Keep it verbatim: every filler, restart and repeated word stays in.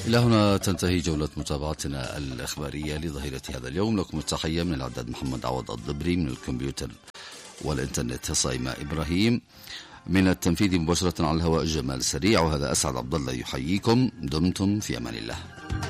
إلى هنا تنتهي جولة متابعتنا الإخبارية لظهيرة هذا اليوم. لكم التحية من الإعداد محمد عوض الضبري، من الكمبيوتر والإنترنت صايمة إبراهيم، من التنفيذ مباشرة على الهواء جمال سريع، وهذا أسعد عبد الله يحييكم. دمتم في أمان الله.